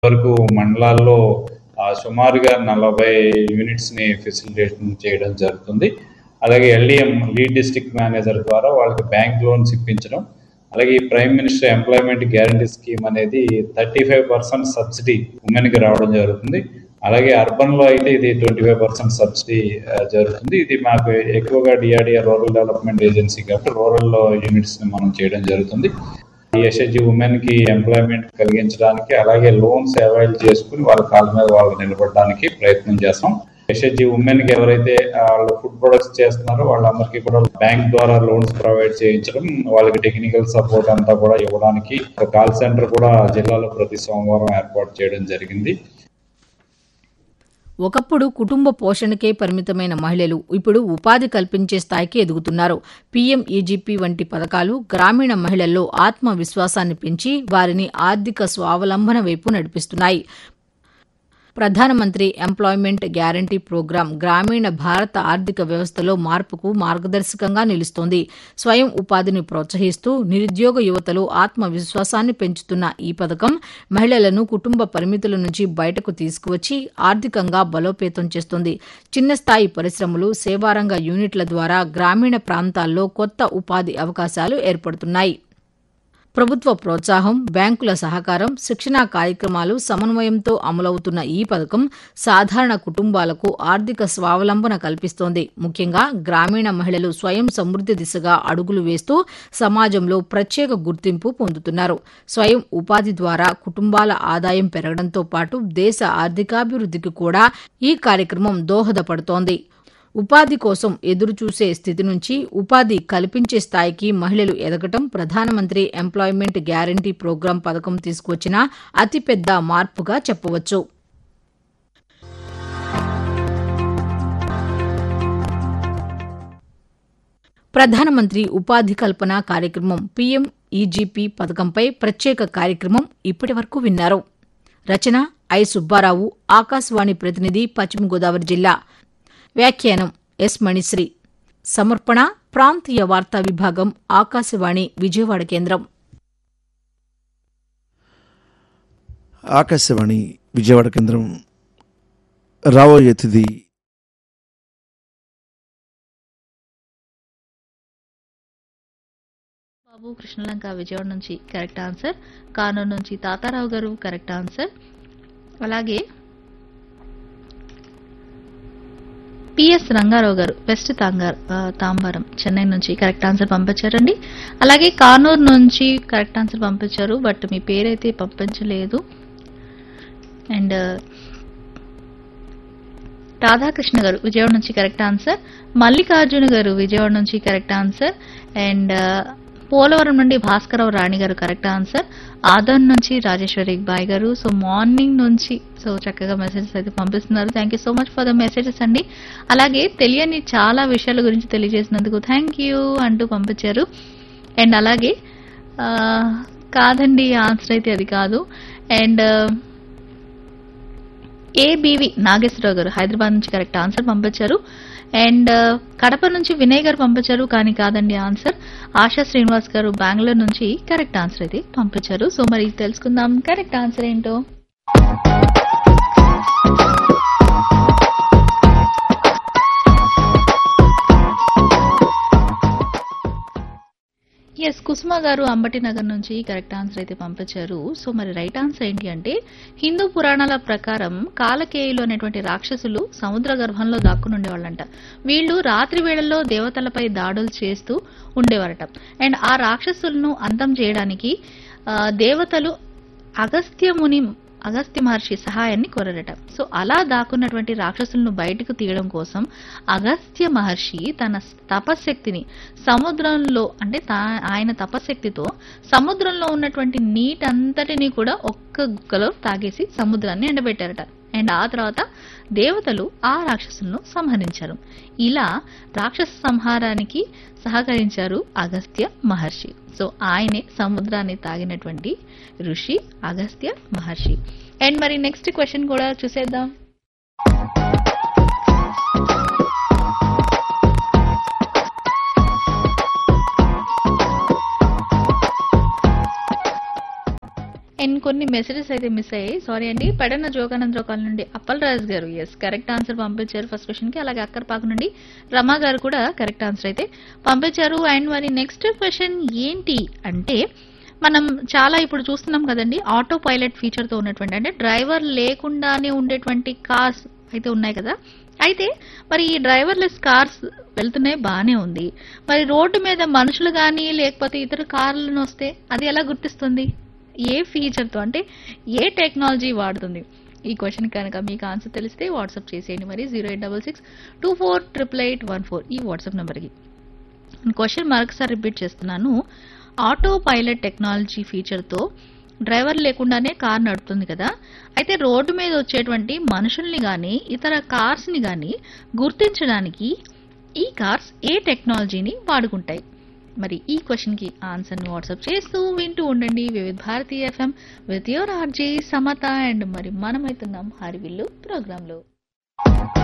వరకు మండలాల్లో సుమారుగా 40 యూనిట్స్ని ఫెసిలిటేషన్ చేయడం జరుగుతుంది. అలాగే LDM లీడ్ డిస్ట్రిక్ట్ మేనేజర్ ద్వారా వాళ్ళకి బ్యాంక్ లోన్స్ ఇప్పించడం, అలాగే ఈ prime minister employment guarantee scheme అనేది 35% సబ్సిడీ ఉమెన్కి రావడం జరుగుతుంది. అలాగే అర్బన్లో అయితే ఇది 25% సబ్సిడీ జరుగుతుంది. ఇది మాకు ఎక్కువగా DRDA రూరల్ డెవలప్మెంట్ ఏజెన్సీ కాబట్టి రూరల్ యూనిట్స్ని మనం చేయడం జరుగుతుంది. SHG ఉమెన్కి ఎంప్లాయ్మెంట్ కలిగించడానికి, అలాగే లోన్స్ అవైల్ చేసుకుని వాళ్ళ కాళ్ళ మీద వాళ్ళు నిలబడడానికి ప్రయత్నం చేస్తాం. SHG ఉమెన్కి ఎవరైతే వాళ్ళు ఫుడ్ ప్రొడక్ట్స్ చేస్తున్నారో వాళ్ళందరికీ కూడా బ్యాంక్ ద్వారా లోన్స్ ప్రొవైడ్ చేయించడం, వాళ్ళకి టెక్నికల్ సపోర్ట్ అంతా కూడా ఇవ్వడానికి ఒక కాల్ సెంటర్ కూడా జిల్లాలో ప్రతి సోమవారం ఏర్పాటు చేయడం జరిగింది. ఒకప్పుడు కుటుంబ పోషణకే పరిమితమైన మహిళలు ఇప్పుడు ఉపాధి కల్పించే స్థాయికి ఎదుగుతున్నారు. PMEGP వంటి పథకాలు గ్రామీణ మహిళల్లో ఆత్మవిశ్వాసాన్ని పెంచి వారిని ఆర్థిక స్వావలంబన వైపు నడిపిస్తున్నాయి. ప్రధానమంత్రి ఎంప్లాయ్మెంట్ గ్యారంటీ ప్రోగ్రాం గ్రామీణ భారత ఆర్థిక వ్యవస్థలో మార్పుకు మార్గదర్శకంగా నిలుస్తోంది. స్వయం ఉపాధిని ప్రోత్సహిస్తూ నిరుద్యోగ యువతలో ఆత్మవిశ్వాసాన్ని పెంచుతున్న ఈ పథకం మహిళలను కుటుంబ పరిమితుల నుంచి బయటకు తీసుకువచ్చి ఆర్థికంగా బలోపేతం చేస్తోంది. చిన్న స్థాయి పరిశ్రమలు, సేవారంగ యూనిట్ల ద్వారా గ్రామీణ ప్రాంతాల్లో కొత్త ఉపాధి అవకాశాలు ఏర్పడుతున్నాయి. ప్రభుత్వ ప్రోత్సాహం, బ్యాంకుల సహకారం, శిక్షణా కార్యక్రమాలు సమన్వయంతో అమలవుతున్న ఈ పథకం సాధారణ కుటుంబాలకు ఆర్థిక స్వావలంబన కల్పిస్తోంది. ముఖ్యంగా గ్రామీణ మహిళలు స్వయం సమృద్ధి దిశగా అడుగులు వేస్తూ సమాజంలో ప్రత్యేక గుర్తింపు పొందుతున్నారు. స్వయం ఉపాధి ద్వారా కుటుంబాల ఆదాయం పెరగడంతో పాటు దేశ ఆర్థికాభివృద్ధికి కూడా ఈ కార్యక్రమం దోహదపడుతోంది. ఉపాధి కోసం ఎదురుచూసే స్థితి నుంచి ఉపాధి కల్పించే స్థాయికి మహిళలు ఎదగటం ప్రధానమంత్రి ఎంప్లాయ్మెంట్ గ్యారంటీ ప్రోగ్రాం పథకం తీసుకువచ్చిన అతిపెద్ద మార్పుగా చెప్పవచ్చు. ప్రధానమంత్రి ఉపాధి కల్పన కార్యక్రమం PMEGP పథకంపై ప్రత్యేక కార్యక్రమం ఇప్పటివరకు విన్నారు. రచన ఐ. సుబ్బారావు, ఆకాశవాణి ప్రతినిధి, పశ్చిమ గోదావరి జిల్లా. వ్యాఖ్యానం ఎస్. మణిశ్రీ. సమర్పణ ప్రాంతీయ వార్తా విభాగం, ఆకాశవాణి విజయవాడ కేంద్రం. ఆకాశవాణి విజయవాడ కేంద్రం. రాబోయే తిథి బాబు కృష్ణలంక విజయవాడ నుంచి కరెక్ట్ ఆన్సర్. కానూరు నుంచి తాతారావు గారు కరెక్ట్ ఆన్సర్. అలాగే PS రంగారావు గారు వెస్ట్ తాంబారం చెన్నై నుంచి కరెక్ట్ ఆన్సర్ పంపించారండి. అలాగే కానూరు నుంచి కరెక్ట్ ఆన్సర్ పంపించారు, బట్ మీ పేరైతే పంపించలేదు. అండ్ రాధాకృష్ణ గారు విజయవాడ నుంచి కరెక్ట్ ఆన్సర్. మల్లికార్జున గారు విజయవాడ నుంచి కరెక్ట్ ఆన్సర్. అండ్ పోలవరం నుండి భాస్కరరావు రాణి గారు కరెక్ట్ ఆన్సర్. ఆదన్ నుంచి రాజేశ్వరి బాయ్ గారు. సో మార్నింగ్ నుంచి చక్కగా మెసేజెస్ అయితే పంపిస్తున్నారు. Thank you so much for the messages అండి. అలాగే తెలియని చాలా విషయాల గురించి తెలియజేసినందుకు థ్యాంక్ యూ అంటూ పంపించారు. అండ్ అలాగే కాదండి ఆన్సర్ అయితే అది కాదు. అండ్ ABV నాగేశ్వరరావు గారు హైదరాబాద్ నుంచి కరెక్ట్ ఆన్సర్ పంపించారు. అండ్ కడప నుంచి వినయ్ గారు పంపించారు, కానీ కాదండి ఆన్సర్. ఆశా శ్రీనివాస్ గారు బెంగళూరు నుంచి కరెక్ట్ ఆన్సర్ అయితే పంపించారు. సో మరి తెలుసుకుందాం కరెక్ట్ ఆన్సర్ ఏంటో. ఎస్, కుసుమ గారు అంబటి నగర్ నుంచి కరెక్ట్ ఆన్సర్ అయితే పంపించారు. సో మరి రైట్ ఆన్సర్ ఏంటి అంటే హిందూ పురాణాల ప్రకారం కాలకేయులు అనేటువంటి రాక్షసులు సముద్ర గర్భంలో దాక్కుని ఉండేవాళ్ళంట. వీళ్ళు రాత్రి వేళల్లో దేవతలపై దాడులు చేస్తూ ఉండేవారట. అండ్ ఆ రాక్షసులను అంతం చేయడానికి దేవతలు అగస్త్య మహర్షి సహాయాన్ని కోరారట. సో అలా దాక్కున్నటువంటి రాక్షసులను బయటకు తీయడం కోసం అగస్త్య మహర్షి తన తపశక్తిని సముద్రంలో అంటే ఆయన తపశక్తితో సముద్రంలో ఉన్నటువంటి నీటంతటిని కూడా ఒక్క గుక్కలో తాగేసి సముద్రాన్ని ఎండబెట్టారట. అండ్ ఆ తర్వాత దేవతలు ఆ రాక్షసులను సంహరించారు. ఇలా రాక్షస సంహారానికి సహకరించారు అగస్త్య మహర్షి. సో ఆయనే సముద్రాన్ని తాగినటువంటి ఋషి అగస్త్య మహర్షి. అండ్ మరి నెక్స్ట్ క్వశ్చన్ కూడా చూసేద్దాం. అండ్ కొన్ని మెసేజెస్ అయితే మిస్ అయ్యాయి, సారీ అండి. పెడన్న జోగానందరావు కాలనీ నుండి అప్పల్ రాజు గారు ఎస్ కరెక్ట్ ఆన్సర్ పంపించారు ఫస్ట్ క్వశ్చన్ కి. అలాగే అక్కర్పాకు నుండి రమా గారు కూడా కరెక్ట్ ఆన్సర్ అయితే పంపించారు. అండ్ మరి నెక్స్ట్ క్వశ్చన్ ఏంటి అంటే, మనం చాలా ఇప్పుడు చూస్తున్నాం కదండి ఆటో పైలట్ ఫీచర్ తో ఉన్నటువంటి, అంటే డ్రైవర్ లేకుండానే ఉండేటువంటి కార్స్ అయితే ఉన్నాయి కదా. అయితే మరి ఈ డ్రైవర్లెస్ కార్స్ వెళ్తున్నాయి, బానే ఉంది. మరి రోడ్డు మీద మనుషులు కానీ లేకపోతే ఇతర కార్లను వస్తే అది ఎలా గుర్తిస్తుంది? ఏ ఫీచర్ తో, అంటే ఏ టెక్నాలజీ వాడుతుంది? ఈ క్వశ్చన్ కనుక మీకు ఆన్సర్ తెలిస్తే వాట్సాప్ చేసేయండి మరి 08662488814 ఈ వాట్సాప్ నెంబర్కి. క్వశ్చన్ మరొకసారి రిపీట్ చేస్తున్నాను. ఆటో పైలట్ టెక్నాలజీ ఫీచర్తో డ్రైవర్ లేకుండానే కార్ నడుపుతుంది కదా. అయితే రోడ్డు మీద వచ్చేటువంటి మనుషుల్ని కానీ ఇతర కార్స్ని కానీ గుర్తించడానికి ఈ కార్స్ ఏ టెక్నాలజీని వాడుకుంటాయి? మరి ఈ క్వశ్చన్కి ఆన్సర్ని వాట్సాప్ చేస్తూ వింటూ ఉండండి వివిధ Bharati FM with your RJ Samata. And మరి మనమైతున్నాం హరివిల్లు ప్రోగ్రాంలో.